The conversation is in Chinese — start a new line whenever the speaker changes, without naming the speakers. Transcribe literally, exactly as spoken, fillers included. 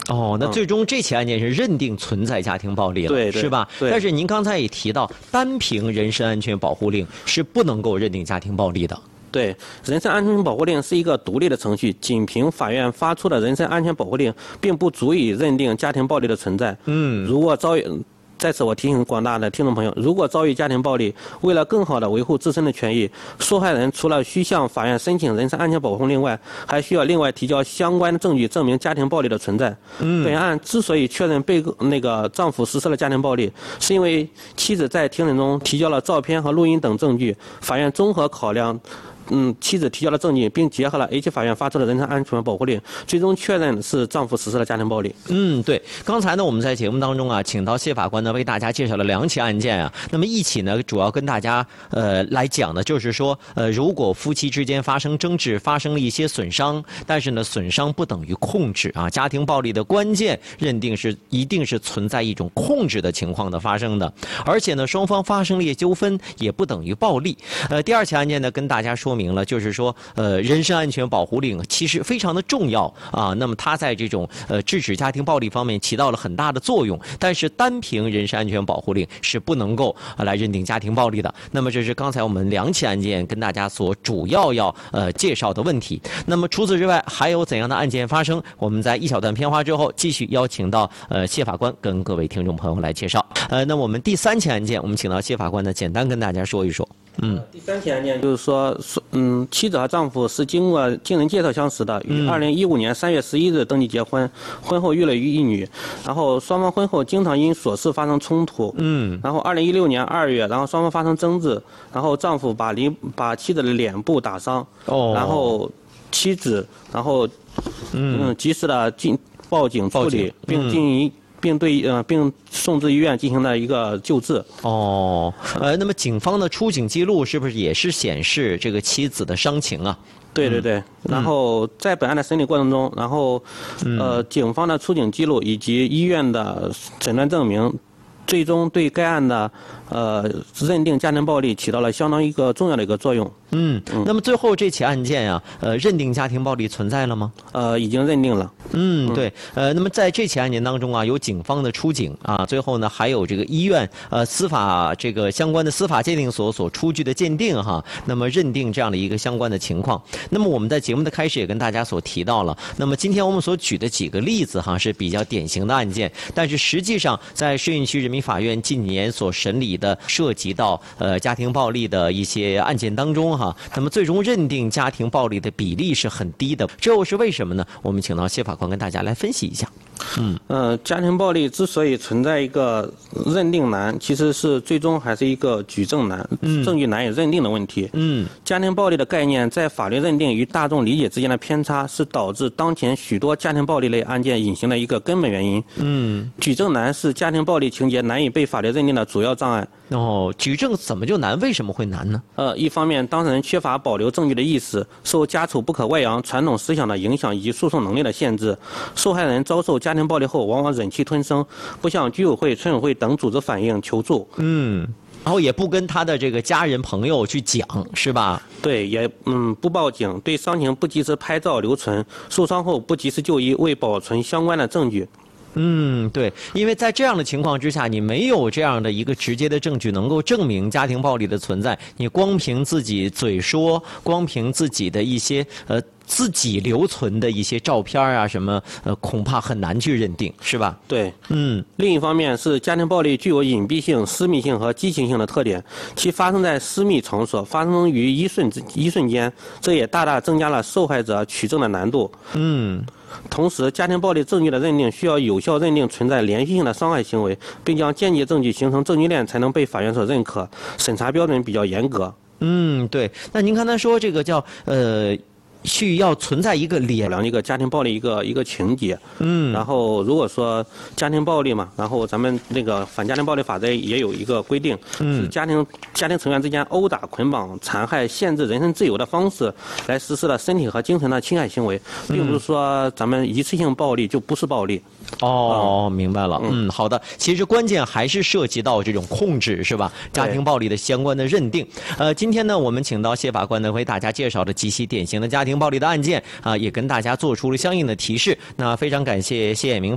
哦，那最终这起案件是认定存在家庭暴力了，
对，
是吧？但是您刚才也提到，单凭人身安全保护令是不能够认定家庭暴力的。
对，人身安全保护令是一个独立的程序，仅凭法院发出的人身安全保护令，并不足以认定家庭暴力的存在。
嗯，
如果遭遇在此，我提醒广大的听众朋友，如果遭遇家庭暴力，为了更好地维护自身的权益，受害人除了需向法院申请人身安全保护令外，还需要另外提交相关的证据证明家庭暴力的存在。
嗯，
本案之所以确认被那个丈夫实施了家庭暴力，是因为妻子在庭审中提交了照片和录音等证据，法院综合考量。嗯，妻子提交了证据，并结合了 H 法院发出的人身安全保护令，最终确认是丈夫实施了家庭暴力。
嗯，对。刚才呢，我们在节目当中啊，请到谢法官呢为大家介绍了两起案件啊。那么一起呢，主要跟大家呃来讲的就是说，呃，如果夫妻之间发生争执，发生了一些损伤，但是呢，损伤不等于控制啊。家庭暴力的关键认定是一定是存在一种控制的情况的发生的，而且呢，双方发生了一些纠纷，也不等于暴力。呃，第二起案件呢，跟大家说明了，就是说，呃，人身安全保护令其实非常的重要啊。那么它在这种呃制止家庭暴力方面起到了很大的作用，但是单凭人身安全保护令是不能够呃来认定家庭暴力的。那么这是刚才我们两起案件跟大家所主要要呃介绍的问题。那么除此之外，还有怎样的案件发生？我们在一小段片花之后，继续邀请到呃谢法官跟各位听众朋友来介绍。呃，那我们第三起案件，我们请到谢法官呢，简单跟大家说一说。嗯，
第三起案件就是说，嗯，妻子和丈夫是经过经人介绍相识的，于二零一五年三月十一日登记结婚，婚后育了一女，然后双方婚后经常因琐事发生冲突，
嗯，
然后二零一六年二月，然后双方发生争执，然后丈夫把离把妻子的脸部打伤，
哦，
然后妻子然后嗯及时的进报警处理，并进行。并对呃，并送至医院进行了一个救治。
哦，呃，那么警方的出警记录是不是也是显示这个妻子的伤情啊？
对对对，然后在本案的审理过程中，然后呃，警方的出警记录以及医院的诊断证明，最终对该案的呃认定家庭暴力起到了相当一个重要的一个作用。
嗯，那么最后这起案件啊，呃，认定家庭暴力存在了吗？
呃，已经认定了。
嗯，对，呃，那么在这起案件当中啊，有警方的出警啊，最后呢还有这个医院呃司法这个相关的司法鉴定所所出具的鉴定哈，那么认定这样的一个相关的情况。那么我们在节目的开始也跟大家所提到了，那么今天我们所举的几个例子哈是比较典型的案件，但是实际上在顺义区人民法院近年所审理的涉及到呃家庭暴力的一些案件当中哈，那么最终认定家庭暴力的比例是很低的，这又是为什么呢？我们请到谢法官跟大家来分析一下。嗯，
呃，家庭暴力之所以存在一个认定难，其实是最终还是一个举证难、嗯、证据难以认定的问题。
嗯，
家庭暴力的概念在法律认定与大众理解之间的偏差，是导致当前许多家庭暴力类案件隐形的一个根本原因。
嗯，
举证难是家庭暴力情节难以被法律认定的主要障碍。
哦，举证怎么就难？为什么会难呢？
呃，一方面，当事人缺乏保留证据的意识，受家丑不可外扬传统思想的影响以及诉讼能力的限制，受害人遭受家庭暴力后，往往忍气吞声，不向居委会、村委会等组织反映求助。
嗯，然后也不跟他的这个家人朋友去讲，是吧？
对，也嗯不报警，对伤情不及时拍照留存，受伤后不及时就医，未保存相关的证据。
嗯，对，因为在这样的情况之下，你没有这样的一个直接的证据能够证明家庭暴力的存在，你光凭自己嘴说，光凭自己的一些呃自己留存的一些照片啊什么，呃，恐怕很难去认定，是吧？
对，
嗯。
另一方面是家庭暴力具有隐蔽性、私密性和激情性的特点，其发生在私密场所，发生于一瞬之一瞬间，这也大大增加了受害者取证的难度。
嗯。
同时，家庭暴力证据的认定需要有效认定存在连续性的伤害行为，并将间接证据形成证据链，才能被法院所认可。审查标准比较严格。
嗯，对。那您刚才说这个叫呃。需要存在一个连
量一个家庭暴力一个一个情节，
嗯，
然后如果说家庭暴力嘛，然后咱们那个反家庭暴力法则也有一个规定，
嗯，
是家庭家庭成员之间殴打、捆绑、残害、限制人身自由的方式来实施的身体和精神的侵害行为，并不是说咱们一次性暴力就不是暴力。
哦，明白了。嗯，好的。其实关键还是涉及到这种控制，是吧？家庭暴力的相关的认定。呃，今天呢，我们请到谢法官呢，为大家介绍的几起典型的家庭暴力的案件啊，也跟大家做出了相应的提示。那非常感谢谢衍明